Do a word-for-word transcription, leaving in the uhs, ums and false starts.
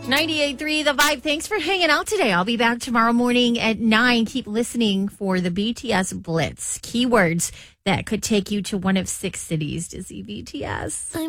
ninety-eight point three The Vibe. Thanks for hanging out today. I'll be back tomorrow morning at nine. Keep listening for the B T S Blitz. Keywords that could take you to one of six cities to see B T S.